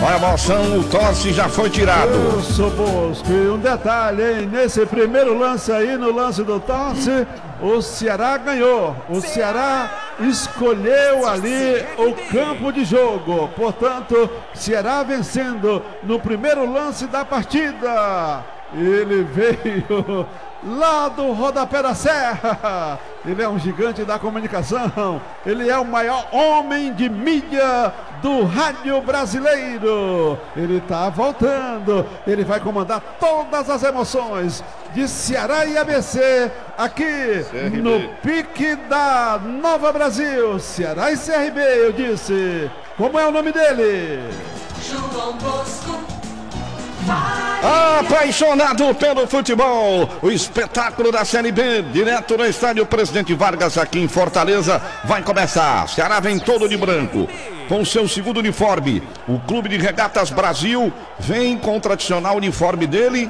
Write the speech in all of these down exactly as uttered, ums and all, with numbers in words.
Olha a emoção, o tosse já foi tirado. Isso, Bosco. E um detalhe, hein? Nesse primeiro lance aí, no lance do tosse, o Ceará ganhou. O Ceará escolheu ali o campo de jogo. Portanto, Ceará vencendo no primeiro lance da partida. Ele veio lá do rodapé da serra. Ele é um gigante da comunicação. Ele é o maior homem de mídia do rádio brasileiro. Ele está voltando. Ele vai comandar todas as emoções de Ceará e A B C aqui C R B. No pique da Nova Brasil. Ceará e C R B, eu disse. Como é o nome dele? João Bosco. Apaixonado pelo futebol, o espetáculo da Série B, direto no estádio Presidente Vargas aqui em Fortaleza, vai começar. Ceará vem todo de branco, com seu segundo uniforme. O Clube de Regatas Brasil vem com o tradicional uniforme dele.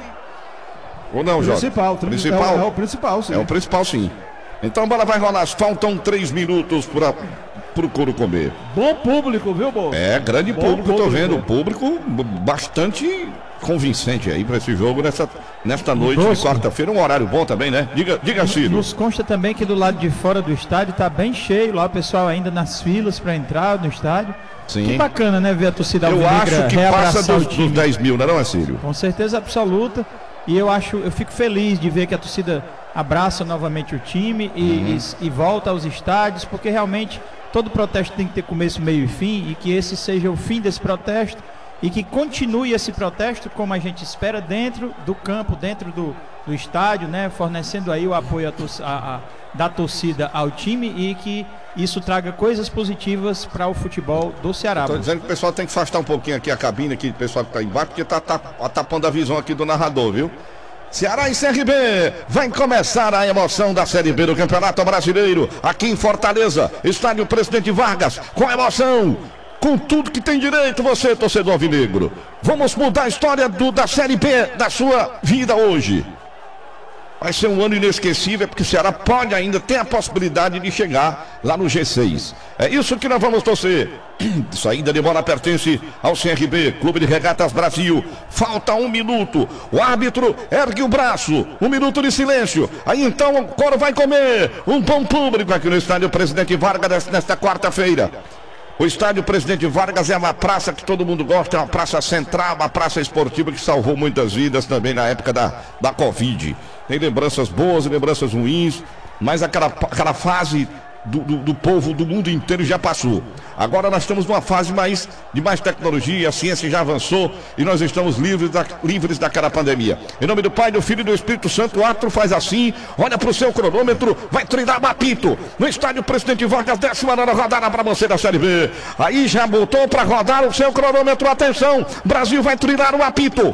Ou não, Jota? Principal, principal. É, é o principal, sim. É o principal, sim. Então a bola vai rolar, faltam três minutos para o couro comer. Bom público, viu, Bo? É, grande Bom público, público. Tô vendo, público bastante convincente aí para esse jogo nessa, nesta noite de quarta-feira, um horário bom também, né? Diga, diga, Ciro. Nos consta também que do lado de fora do estádio tá bem cheio, lá o pessoal ainda nas filas para entrar no estádio. Sim. Que bacana, né, ver a torcida Eu alvinegra acho que passa dos, dos dez mil, não é, Círio? Com certeza absoluta. E eu acho, eu fico feliz de ver que a torcida abraça novamente o time e, uhum. e, e volta aos estádios, porque realmente todo protesto tem que ter começo, meio e fim, e que esse seja o fim desse protesto e que continue esse protesto como a gente espera dentro do campo, dentro do, do estádio, né, fornecendo aí o apoio a tor- a, a, da torcida ao time e que isso traga coisas positivas para o futebol do Ceará. Estou dizendo que o pessoal tem que afastar um pouquinho aqui a cabine, aqui, o pessoal que está embaixo, porque está tá, tá tapando a visão aqui do narrador, viu? Ceará e C R B, vai começar a emoção da Série B do Campeonato Brasileiro, aqui em Fortaleza, estádio Presidente Vargas, com emoção, com tudo que tem direito você, torcedor alvinegro. Vamos mudar a história do, da Série B da sua vida hoje. Vai ser um ano inesquecível, porque o Ceará pode ainda ter a possibilidade de chegar lá no G seis. É isso que nós vamos torcer. Saída de bola pertence ao C R B, Clube de Regatas Brasil. Falta um minuto. O árbitro ergue o braço. Um minuto de silêncio. Aí então o coro vai comer. Um bom público aqui no estádio Presidente Vargas nesta quarta-feira. O estádio Presidente Vargas é uma praça que todo mundo gosta, é uma praça central, uma praça esportiva que salvou muitas vidas também na época da, da Covid. Tem lembranças boas e lembranças ruins, mas aquela, aquela fase do, do, do povo do mundo inteiro já passou. Agora nós estamos numa fase mais, de mais tecnologia, a ciência já avançou e nós estamos livres, da, livres daquela pandemia. Em nome do Pai, do Filho e do Espírito Santo, o árbitro faz assim, olha para o seu cronômetro, vai treinar o apito. No estádio Presidente Vargas, décima nona rodada para você da Série B. Aí já botou para rodar o seu cronômetro, atenção, Brasil vai treinar o apito.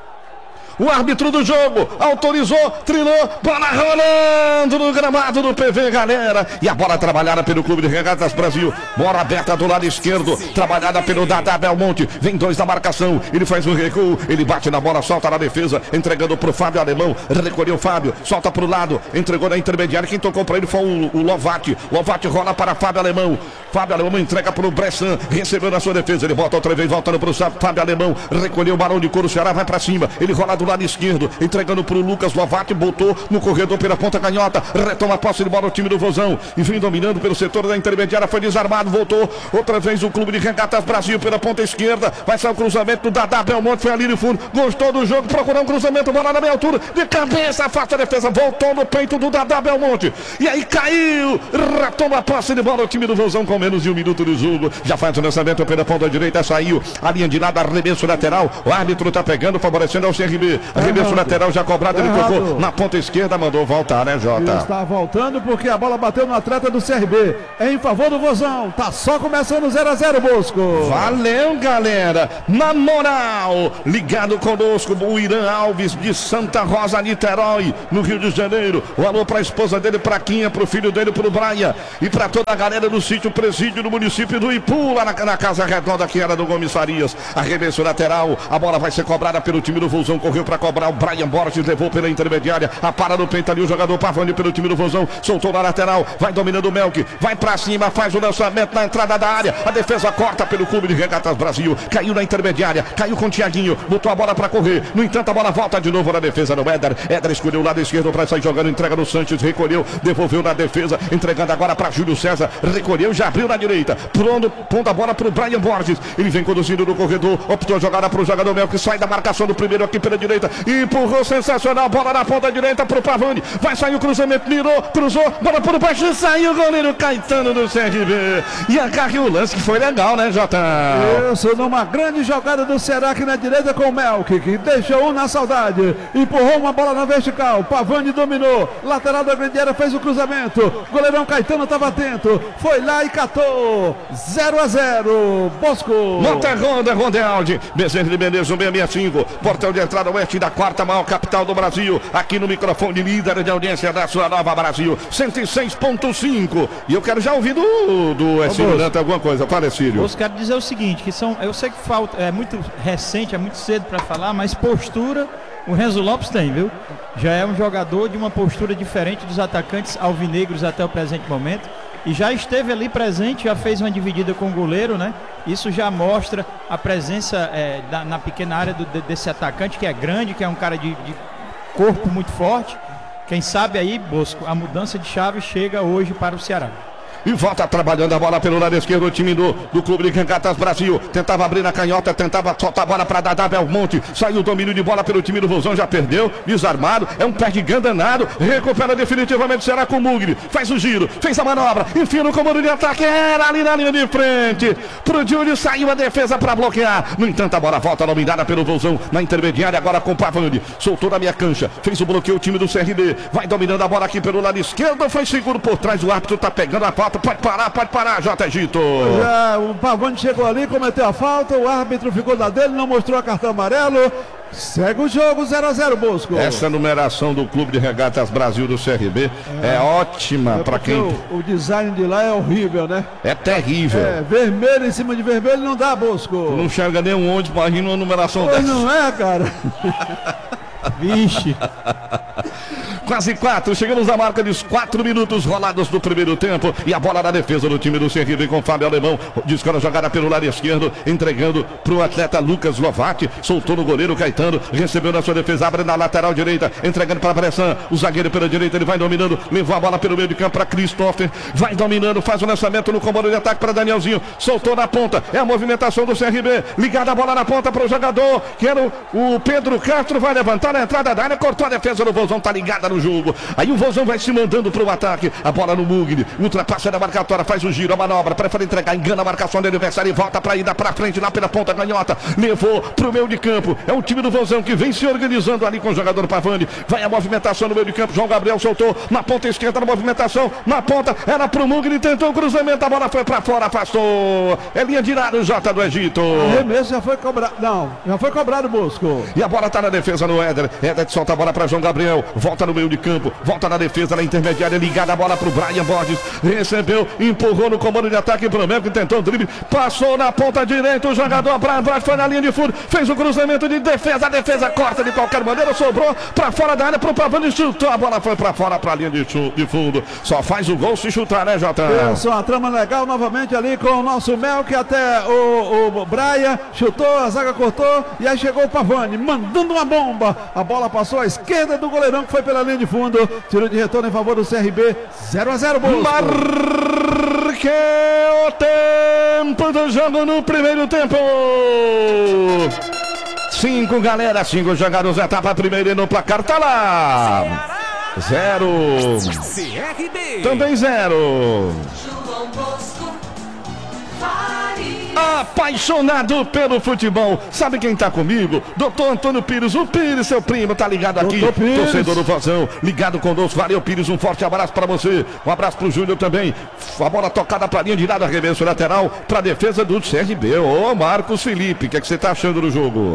O árbitro do jogo autorizou, trinou, bola rolando no gramado do P V, galera. E a bola trabalhada pelo Clube de Regatas Brasil. Bola aberta do lado esquerdo, trabalhada pelo Dadá Belmonte. Vem dois na marcação, ele faz um recuo, ele bate na bola, solta na defesa, entregando pro Fábio Alemão. Recolheu o Fábio, solta pro lado, entregou na intermediária. Quem tocou para ele foi o, o Lovati. Lovati rola para Fábio Alemão. Fábio Alemão entrega pro Bressan, recebeu na sua defesa. Ele volta outra vez, voltando pro Fábio Alemão. Recolheu o Barão de Couro, o Ceará vai para cima. Ele rola do lado esquerdo, entregando para o Lucas Lovati, botou no corredor pela ponta canhota, retoma a posse de bola o time do Vozão e vem dominando pelo setor da intermediária, foi desarmado, voltou outra vez o Clube de Regatas Brasil pela ponta esquerda, vai sair o cruzamento do Dadá Belmonte, foi ali no fundo, gostou do jogo, procurou um cruzamento, bola na meia altura, de cabeça, afasta a defesa, voltou no peito do Dadá Belmonte, e aí caiu, retoma a posse de bola o time do Vozão com menos de um minuto de jogo, já faz o lançamento pela ponta direita, saiu, a linha de lado, arremesso lateral, o árbitro tá pegando, favorecendo ao C R B, arremesso lateral já cobrado, ele tocou na ponta esquerda, mandou voltar, né, Jota? Ele está voltando porque a bola bateu no atleta do C R B, é em favor do Vozão, tá só começando zero a zero, Bosco. Valeu, galera, na moral, ligado conosco, o Irã Alves de Santa Rosa, Niterói, no Rio de Janeiro, o alô para a esposa dele, pra Quinha, pro filho dele, pro Braia, e para toda a galera do sítio Presídio, no município do Ipu, lá na, na Casa Redonda, que era do Gomes Farias, arremesso lateral, a bola vai ser cobrada pelo time do Vozão, correu para cobrar. O Brian Borges levou pela intermediária. A para no peito ali o jogador Pavani pelo time do Vozão. Soltou na lateral. Vai dominando o Melk. Vai para cima. Faz o lançamento na entrada da área. A defesa corta pelo Clube de Regatas Brasil. Caiu na intermediária. Caiu com o Thiaguinho. Botou a bola para correr. No entanto, a bola volta de novo na defesa do Éder. Éder escolheu o lado esquerdo para sair jogando. Entrega no Sanches. Recolheu. Devolveu na defesa. Entregando agora para Júlio César. Recolheu. Já abriu na direita. Pronto. Pondo a bola para o Brian Borges. Ele vem conduzindo no corredor. Optou a jogada para o jogador Melk. Sai da marcação do primeiro aqui pela direita. Empurrou sensacional. Bola na ponta direita para o Pavani. Vai sair o cruzamento. Mirou. Cruzou. Bola por baixo. Saiu o goleiro Caetano do C R B. E agarre o lance que foi legal, né, Jota? Isso, numa grande jogada do Ceará aqui na direita com o Melk, que deixou um na saudade. Empurrou uma bola na vertical. Pavani dominou. Lateral da grande área fez o cruzamento. Goleirão Caetano estava atento. Foi lá e catou. zero a zero. Bosco. Monta Ronda, Rondealdi. Bezerra de Menezes, um seis sessenta e cinco. Portão de entrada oeste da quarta maior capital do Brasil. Aqui no microfone líder de audiência da sua Nova Brasil. cento e seis ponto cinco. E eu quero já ouvir do, do S. Durante alguma coisa. Fala, Cílio. Eu quero dizer o seguinte, que são, eu sei que falta, é muito recente, é muito cedo para falar, mas postura o Renzo Lopes tem, viu? Já é um jogador de uma postura diferente dos atacantes alvinegros até o presente momento. E já esteve ali presente, já fez uma dividida com o goleiro, né? Isso já mostra a presença é, da, na pequena área do, desse atacante, que é grande, que é um cara de, de corpo muito forte. Quem sabe aí, Bosco, a mudança de chave chega hoje para o Ceará. E volta trabalhando a bola pelo lado esquerdo, o time do, do Clube de Regatas Brasil. Tentava abrir na canhota, tentava soltar a bola para Dadá Belmonte. Saiu o domínio de bola pelo time do Vozão, já perdeu, desarmado. É um pé de danado. Recupera definitivamente, será com o Mugni. Faz o giro, fez a manobra, enfia no comando de ataque. Era ali na linha de frente. Pro Júlio saiu a defesa para bloquear. No entanto, a bola volta dominada pelo Vozão na intermediária, agora com o Pavani. Soltou na minha cancha, fez o bloqueio o time do C R B. Vai dominando a bola aqui pelo lado esquerdo. Foi seguro por trás, o árbitro tá pegando a falta. Pode parar, pode parar, J. Egito. Já, o Pavani chegou ali, cometeu a falta, o árbitro ficou da dele, não mostrou a cartão amarelo. Segue o jogo, zero a zero, Bosco. Essa numeração do Clube de Regatas Brasil do C R B é, é ótima é para quem... O, o design de lá é horrível, né? É terrível. É, vermelho em cima de vermelho não dá, Bosco. Tu não enxerga nenhum onde, imagina uma numeração pois dessa. Não é, cara? Vixe. Quase quatro, chegamos à marca dos quatro minutos rolados do primeiro tempo. E a bola na defesa do time do C R B com Fábio Alemão. Descola a jogada pelo lado esquerdo, entregando para o atleta Lucas Lovati. Soltou no goleiro Caetano, recebeu na sua defesa, abre na lateral direita, entregando para Bressan. O zagueiro pela direita, ele vai dominando, levou a bola pelo meio de campo para Christopher. Vai dominando, faz o lançamento no comando de ataque para Danielzinho. Soltou na ponta, é a movimentação do C R B. Ligada a bola na ponta para o jogador, que era o, o Pedro Castro. Vai levantar na entrada da área, cortou a defesa do Vozão, tá ligada no jogo. Aí o Vozão vai se mandando pro ataque. A bola no Mugni, ultrapassa da marcatória, faz o giro, a manobra, prefere entregar, engana a marcação do adversário e volta pra ida pra frente, lá pela ponta canhota. Levou pro meio de campo. É o time do Vozão que vem se organizando ali com o jogador Pavani. Vai a movimentação no meio de campo. João Gabriel soltou na ponta esquerda, na movimentação. Na ponta, era pro Mugni, tentou o cruzamento, a bola foi pra fora, afastou. É linha de lado, J do Egito. O arremesso já foi cobrado. Não, já foi cobrado, Bosco. E a bola tá na defesa no Éder. Éder solta a bola pra João Gabriel. Volta no meio de campo. Volta na defesa, na intermediária, ligada a bola pro Brian Borges. Recebeu, empurrou no comando de ataque pro Melk, tentou o drible, passou na ponta direita, o jogador Brian Borges foi na linha de fundo, fez o cruzamento de defesa, a defesa corta de qualquer maneira, sobrou pra fora da área pro Pavani, chutou, a bola foi pra fora, pra linha de, de fundo. Só faz o gol se chutar, né, Jota? Isso, uma trama legal novamente ali com o nosso Melk, até o, o Brian chutou, a zaga cortou e aí chegou o Pavani, mandando uma bomba. A bola passou à esquerda do goleirão que foi pela linha de fundo. Tiro de retorno em favor do C R B, zero a zero, Bosco. Marque o tempo do jogo no primeiro tempo. Cinco, galera, cinco jogados, etapa primeira e no placar tá lá. Zero. C R B. Também zero. João Bosco. Apaixonado pelo futebol. Sabe quem tá comigo? Doutor Antônio Pires. O Pires, seu primo, tá ligado aqui. Torcedor do Vozão, ligado conosco. Valeu, Pires. Um forte abraço pra você. Um abraço pro Júnior também. A bola tocada pra linha de lado, arremesso lateral pra defesa do C R B. Ô, Marcos Felipe, o que é que você tá achando do jogo?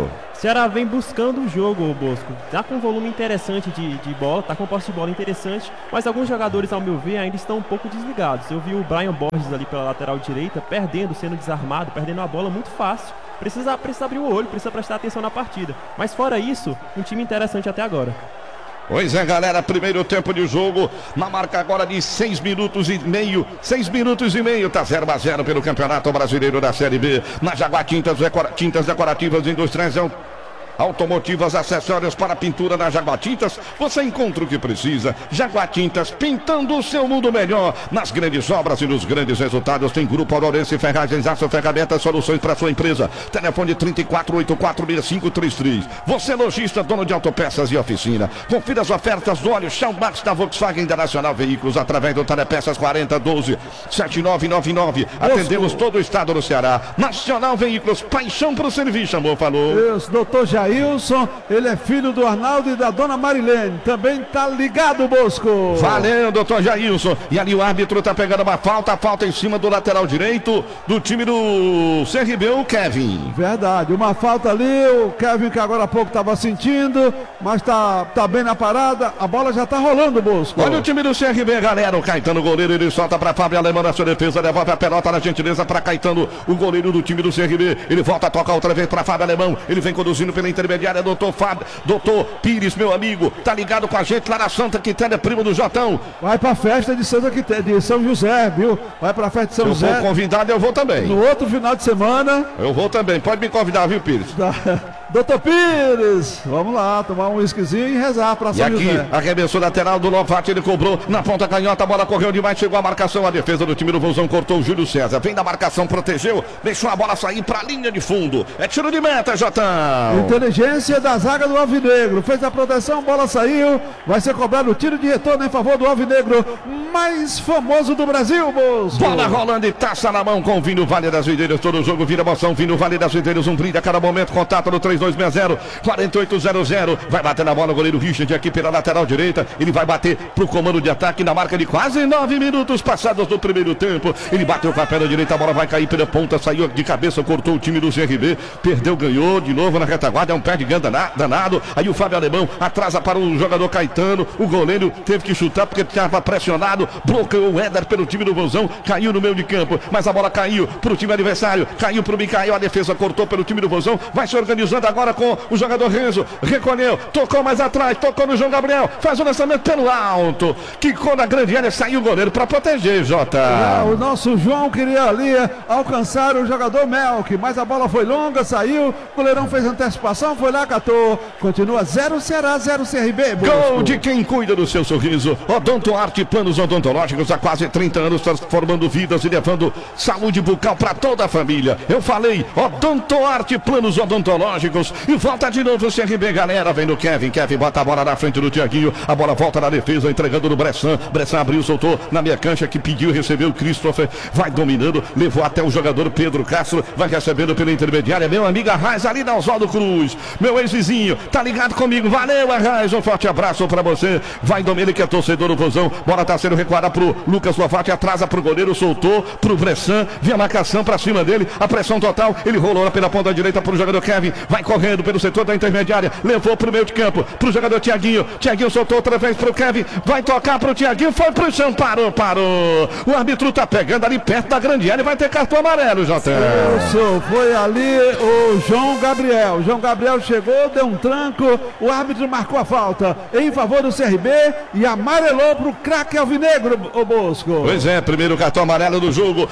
Ceará vem buscando o jogo, o Bosco. Tá com um volume interessante de, de bola, tá com posse de bola interessante, mas alguns jogadores, ao meu ver, ainda estão um pouco desligados. Eu vi o Brian Borges ali pela lateral direita, perdendo, sendo desarmado, perdendo a bola muito fácil. Precisa, precisa abrir o olho, precisa prestar atenção na partida. Mas fora isso, um time interessante até agora. Pois é, galera, primeiro tempo de jogo, na marca agora de seis minutos e meio, seis minutos e meio, tá zero a zero pelo Campeonato Brasileiro da Série B, na Jaguar Tintas, decora, tintas decorativas industriais, é um automotivas, acessórios para pintura na Jaguar Tintas, você encontra o que precisa. Jaguar Tintas, pintando o seu mundo melhor. Nas grandes obras e nos grandes resultados tem Grupo Aurorense Ferragens, Aço, Ferramentas, soluções para sua empresa. Telefone trinta e quatro, oitenta e quatro, sessenta e cinco trinta e três. Você lojista, dono de autopeças e oficina. Confira as ofertas do óleo Shell Max da Volkswagen Internacional Veículos através do Telepeças quarenta doze sete nove nove nove. Atendemos todo o estado do Ceará. Nacional Veículos, paixão pro serviço, chamou, falou. Isso, doutor Jair Jailson, ele é filho do Arnaldo e da dona Marilene. Também tá ligado, Bosco. Valeu, doutor Jailson. E ali o árbitro tá pegando uma falta, falta em cima do lateral direito do time do C R B, o Kevin. Verdade, uma falta ali, o Kevin que agora há pouco tava sentindo, mas tá, tá bem na parada, a bola já tá rolando, Bosco. Olha o time do C R B, galera, o Caetano, goleiro, ele solta pra Fábio Alemão na sua defesa, devolve a pelota na gentileza pra Caetano, o goleiro do time do C R B, ele volta a tocar outra vez pra Fábio Alemão, ele vem conduzindo pela intermediária, doutor Fábio, doutor Pires, meu amigo, tá ligado com a gente lá na Santa Quitéria, primo do Jotão. Vai pra festa de Santa Quitéria, de São José, viu? Vai pra festa de São Se eu José. for convidado, eu vou também. No outro final de semana. Eu vou também, pode me convidar, viu, Pires? doutor Pires, vamos lá, tomar um whiskyzinho e rezar pra São José. E aqui, José. arremessou lateral do Lovati, ele cobrou na ponta canhota, a bola correu demais, chegou a marcação, a defesa do time do Vozão cortou o Júlio César, vem da marcação, protegeu, deixou a bola sair pra linha de fundo, é tiro de meta, Jotão. Inteligência da zaga do Alvinegro, fez a proteção, bola saiu, vai ser cobrado o tiro de retorno em favor do Alvinegro, mais famoso do Brasil, Bolso. Bola rolando e taça na mão com o Vinho Vale das Videiras, todo o jogo vira emoção, Vinho Vale das Videiras, um brilho a cada momento, contato no três dois seis zero, quatro oito zero zero, vai bater na bola o goleiro Richard aqui pela lateral direita, ele vai bater pro comando de ataque na marca de quase nove minutos passados do primeiro tempo, ele bateu com a perna direita, a bola vai cair pela ponta, saiu de cabeça, cortou o time do C R B, perdeu, ganhou de novo na retaguarda, é um pé de ganda danado, aí o Fábio Alemão atrasa para o jogador Caetano, o goleiro teve que chutar porque estava pressionado, bloqueou o Éder pelo time do Vozão, caiu no meio de campo, mas a bola caiu pro time adversário, caiu pro Micael, a defesa cortou pelo time do Vozão, vai se organizando agora com o jogador Renzo, recolheu, tocou mais atrás, tocou no João Gabriel, faz o lançamento pelo alto, quicou na grande área, saiu o goleiro para proteger, Jota. Ah, o nosso João queria ali alcançar o jogador Melk, mas a bola foi longa, saiu, o goleirão fez antecipação, foi lá, catou, continua zero Ceará, zero C R B. Gol de quem cuida do seu sorriso, Odonto Arte, planos odontológicos há quase trinta anos, transformando vidas e levando saúde bucal para toda a família. Eu falei, Odonto Arte, planos odontológicos, e volta de novo o C R B, galera, vem do Kevin, Kevin bota a bola na frente do Thiaguinho, a bola volta na defesa, entregando no Bressan, Bressan abriu, soltou na minha cancha, que pediu, recebeu o Christopher, vai dominando, levou até o jogador Pedro Castro, vai recebendo pela intermediária, meu amigo Arraiz ali na Oswaldo Cruz, meu ex-vizinho, tá ligado comigo, valeu Arraiz, um forte abraço pra você, vai dominar, ele que é torcedor do Vozão, bola tá sendo recuada pro Lucas Lovati, atrasa pro goleiro, soltou pro Bressan, via marcação pra cima dele, a pressão total, ele rolou pela ponta direita pro jogador Kevin, vai correndo pelo setor da intermediária, levou pro meio de campo, pro jogador Thiaguinho, Thiaguinho soltou outra vez pro Kevin, vai tocar pro Thiaguinho, foi pro chão, parou, parou, o árbitro tá pegando ali perto da grande área, vai ter cartão amarelo, Jota. Isso, foi ali o João Gabriel, João Gabriel chegou, deu um tranco, o árbitro marcou a falta em favor do C R B e amarelou pro craque alvinegro, o Bosco. Pois é, primeiro cartão amarelo do jogo,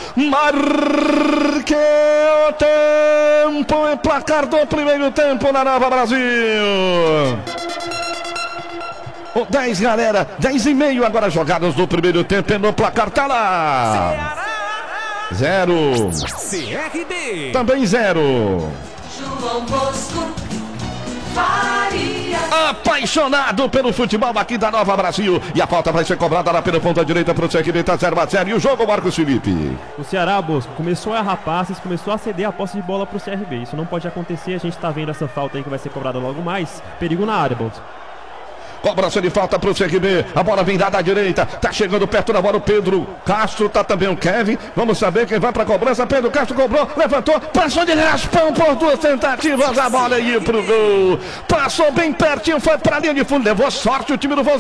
marque o tempo, é placar do primeiro tempo na Nova Brasil. Oh, dez, galera, dez e meio agora jogados no primeiro tempo, no placar tá lá. Zero. C R B. Também zero. João Bosco Faria. Apaixonado pelo futebol aqui da Nova Brasil. E a falta vai ser cobrada lá pela ponta direita pro C R B, tá zero a zero. E o jogo, Marcos Felipe. O Ceará, Bosco, começou a errar passes, começou a ceder a posse de bola pro C R B. Isso não pode acontecer, a gente tá vendo essa falta aí que vai ser cobrada logo mais. Perigo na área, Bosco. Cobrança de falta pro C R B. A bola vem dada à direita. Tá chegando perto da bola o Pedro Castro. Tá também o Kevin. Vamos saber quem vai pra cobrança. Pedro Castro cobrou, levantou, passou de raspão por duas tentativas. A bola ia pro gol. Passou bem pertinho, foi pra linha de fundo. Levou sorte o time do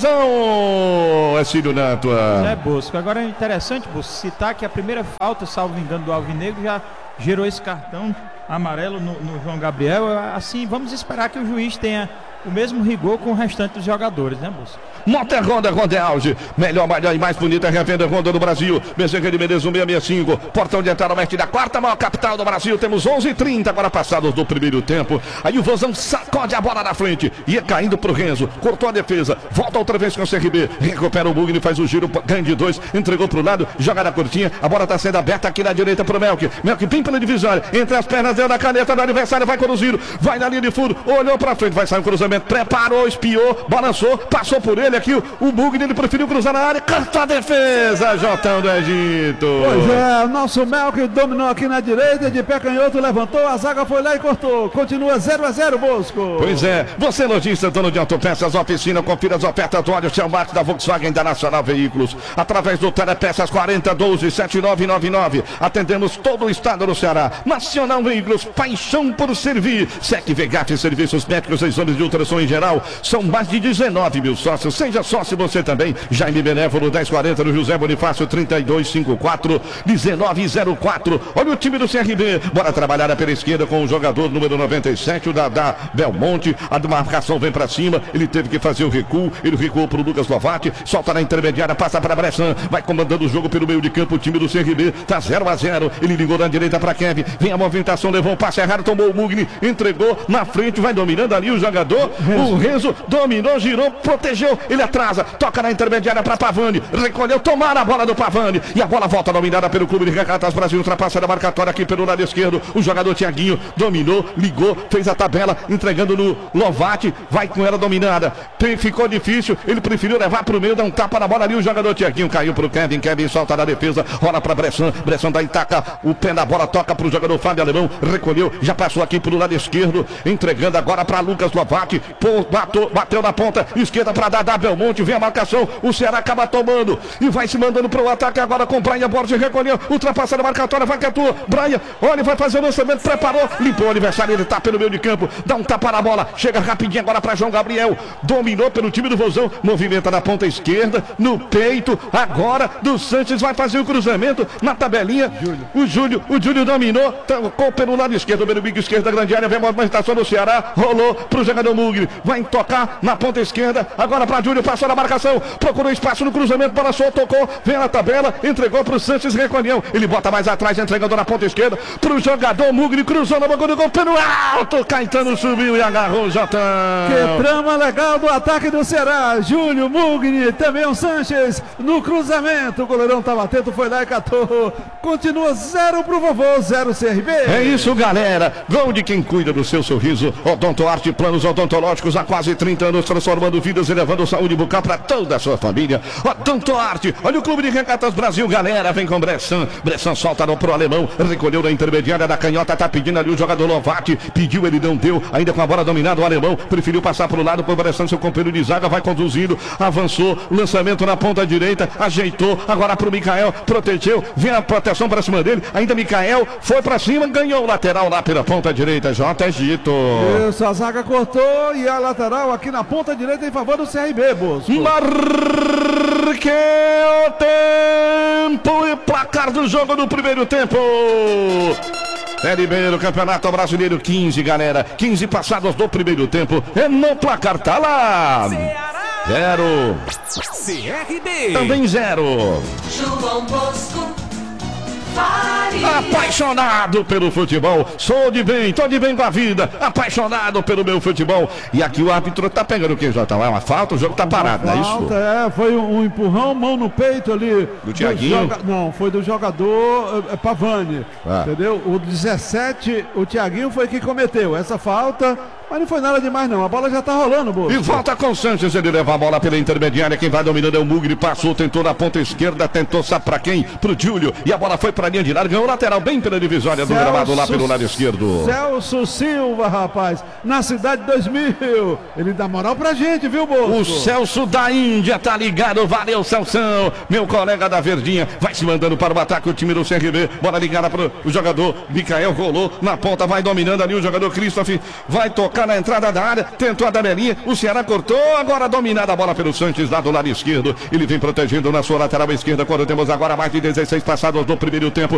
Vozão. É Cílio Neto. É, Bosco. Agora é interessante, Bosco, citar que a primeira falta, salvo engano, do Alvinegro já gerou esse cartão amarelo no, no João Gabriel. Assim, vamos esperar que o juiz tenha o mesmo rigor com o restante dos jogadores, né, Bosco? Motor Honda, Honda Auge, melhor, melhor e mais bonita revenda Honda do Brasil. Bezerra de Menezes, um seis seis cinco, portão de entrada oeste da quarta maior capital do Brasil. Temos onze e trinta agora passados do primeiro tempo. Aí o Vozão sacode a bola na frente, ia caindo pro Renzo, cortou a defesa, volta outra vez com o C R B, recupera o Mugni, faz o giro, ganha de dois, entregou pro lado, joga na curtinha, a bola tá sendo aberta aqui na direita pro Melk. Melk bem pela divisória, entre as pernas deu na caneta do adversário, vai conduzindo, vai na linha de fundo, olhou pra frente, vai sair um cruzamento, preparou, espiou, balançou, passou por ele aqui, o, o Mugni, ele preferiu cruzar na área, cantou a defesa, Jotão do Egito. Pois é, o nosso Melk dominou aqui na direita, de pé canhoto, levantou, a zaga foi lá e cortou. Continua zero a zero, Bosco. Pois é, você lojista, dono de autopeças, oficina, confira as ofertas do óleo Shell Mark da Volkswagen Internacional Veículos. Através do Telepeças quarenta doze sete nove nove nove. Atendemos todo o estado do Ceará. Nacional Veículos, paixão por servir. Sec Vegaf, serviços médicos, exames de ultrassom em geral. São mais de dezenove mil sócios. Seja sócio você também. Jaime Benévolo, dez quarenta no José Bonifácio, trinta e dois cinquenta e quatro, dezenove zero quatro. Olha o time do C R B. Bora trabalhar pela esquerda com o jogador número noventa e sete, o Dadá Belmonte. A marcação vem pra cima. Ele teve que fazer o recuo. Ele recuou pro Lucas Lovati. Solta na intermediária, passa pra Bressan. Vai comandando o jogo pelo meio de campo. O time do C R B tá zero a zero. Ele ligou na direita pra Kevin. Vem a movimentação, levou um passe errado, tomou o Mugni, entregou na frente, vai dominando ali o jogador. O Renzo dominou, girou, protegeu. Ele atrasa, toca na intermediária pra Pavani. Recolheu, tomaram a bola do Pavani. E a bola volta dominada pelo clube de Regatas Brasil. Ultrapassa a marcatória aqui pelo lado esquerdo. O jogador Thiaguinho dominou, ligou, fez a tabela, entregando no Lovati. Vai com ela dominada. Tem, ficou difícil. Ele preferiu levar pro meio, dar um tapa na bola ali. O jogador Thiaguinho caiu pro Kevin. Kevin solta na defesa, rola pra Bressan. Bressan daí taca o pé da bola, toca pro jogador Fábio Alemão. Recolheu, já passou aqui pro lado esquerdo. Entregando agora pra Lucas Lovati. Pô, bateu, bateu na ponta esquerda pra Dadá Belmonte. Vem a marcação. O Ceará acaba tomando e vai se mandando pro ataque agora com Brian Borges. Recolheu, ultrapassando a marcatória. Vai que é tua, Brian. Olha, vai fazer o lançamento. Preparou, limpou o adversário. Ele tá pelo meio de campo. Dá um tapa na bola. Chega rapidinho agora pra João Gabriel. Dominou pelo time do Vozão. Movimenta na ponta esquerda, no peito. Agora do Sanches vai fazer o cruzamento na tabelinha. Júlio. O Júlio, o Júlio dominou. Tocou pelo lado esquerdo, pelo bico esquerdo da grande área. Vem a movimentação do Ceará. Rolou pro jogador Mugni. Vai tocar na ponta esquerda. Agora pra Júlio, passou na marcação. Procurou espaço no cruzamento. Bola só tocou. Vem na tabela. Entregou pro Sanches, recolheu. Ele bota mais atrás, entregando na ponta esquerda. Pro jogador Mugni, cruzou na boca do gol pelo alto. Caetano subiu e agarrou o Jotão. Que trama legal do ataque do Ceará. Júlio, Mugni, também o Sanches no cruzamento. O goleirão tava atento, foi lá e catou. Continua zero pro vovô, zero C R B. É isso, galera. Gol de quem cuida do seu sorriso. Odonto Arte, planos odontológicos há quase trinta anos, transformando vidas e levando saúde bucal para toda a sua família. Odonto Arte, olha o Clube de Regatas Brasil, galera. Vem com Bressan. Bressan solta no pro alemão. Recolheu na intermediária da canhota. Tá pedindo ali o jogador Lovati. Pediu, ele não deu. Ainda com a bola dominada, o alemão preferiu passar pro lado pro Bressan. Seu companheiro de zaga vai conduzindo. Avançou. Lançamento na ponta direita. Ajeitou. Agora pro Mikael. Protegeu. Vem a proteção para cima dele. Ainda Mikael foi pra cima. Ganhou o lateral lá pela ponta direita. J. Egito. Isso, a zaga cortou e a lateral aqui na ponta direita em favor do C R B, Bosco. Marquei o tempo e placar do jogo do primeiro tempo. Série B do Campeonato Brasileiro, quinze, galera. quinze passados do primeiro tempo. E no placar tá lá. Zero. C R B. Também zero. João Bosco Faria. Apaixonado pelo futebol, sou de bem, tô de bem com a vida, apaixonado pelo meu futebol. E aqui o árbitro tá pegando o que, Jotão? É uma falta, o jogo tá parado, não é isso? Falta, é, foi um, um empurrão, mão no peito ali. Do Thiaguinho? Joga... Não, foi do jogador é, Pavani, ah. entendeu? O dezessete, o Thiaguinho foi que cometeu essa falta, Mas não foi nada demais não, a bola já tá rolando, Bosco. E volta com o Sanches, ele leva a bola pela intermediária, quem vai dominando é o Mugri, passou, tentou na ponta esquerda, tentou, sabe pra quem? Pro Júlio, e a bola foi pra linha de larga, ganhou o lateral bem pela divisória do gramado lá pelo lado esquerdo. Celso Silva, rapaz, na Cidade dois mil, ele dá moral pra gente, viu, Bosco? O Celso da Índia tá ligado, valeu Celção, meu colega da Verdinha, vai se mandando para o ataque o time do C R B, bola ligada pro o jogador, Micael rolou na ponta, vai dominando ali o jogador Christoph, vai tocar na entrada da área, tentou a damelinha, o Ceará cortou, agora dominada a bola pelo Sanches lá do lado esquerdo, ele vem protegendo na sua lateral esquerda, quando temos agora mais de dezesseis passados no primeiro tempo,